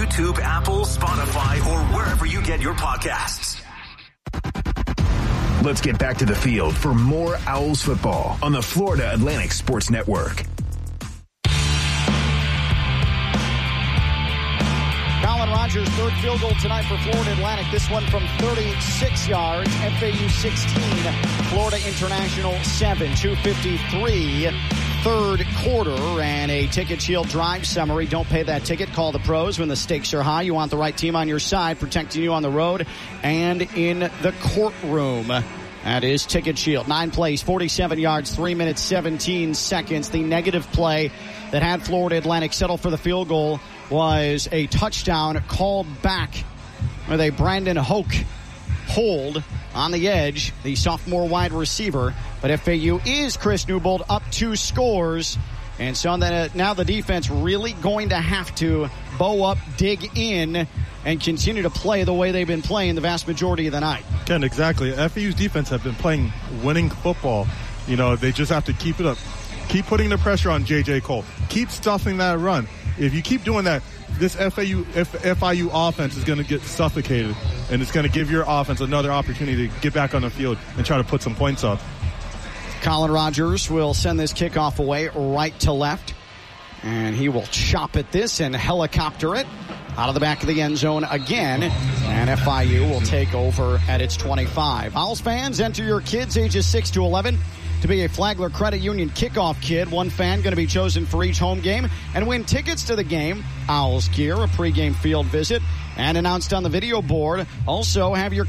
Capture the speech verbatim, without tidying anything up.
YouTube, Apple, Spotify, or wherever you get your podcasts. Let's get back to the field for more Owls football on the Florida Atlantic Sports Network. Colin Rogers, third field goal tonight for Florida Atlantic. This one from thirty-six yards. F A U sixteen, Florida International seven. two fifty-three, third quarter, and a Ticket Shield drive summary. Don't pay that ticket. Call the pros when the stakes are high. You want the right team on your side, protecting you on the road and in the courtroom. That is Ticket Shield. Nine plays, forty-seven yards, three minutes, seventeen seconds. The negative play that had Florida Atlantic settle for the field goal was a touchdown called back with a Brandon Hoke hold on the edge, the sophomore wide receiver. But F A U is Chris Newbold up two scores. And so that now the defense really going to have to bow up, dig in, and continue to play the way they've been playing the vast majority of the night. Ken, exactly. F A U's defense have been playing winning football. You know, they just have to keep it up. Keep putting the pressure on J J Cole. Keep stuffing that run. If you keep doing that, this F A U F, F I U offense is going to get suffocated, and it's going to give your offense another opportunity to get back on the field and try to put some points up. Colin Rogers will send this kickoff away right to left, and he will chop at this and helicopter it out of the back of the end zone again, and F I U will take over at its twenty-five. Owls fans, enter your kids ages six to eleven to be a Flagler Credit Union kickoff kid. One fan going to be chosen for each home game and win tickets to the game, Owls gear, a pregame field visit, and announced on the video board. Also have your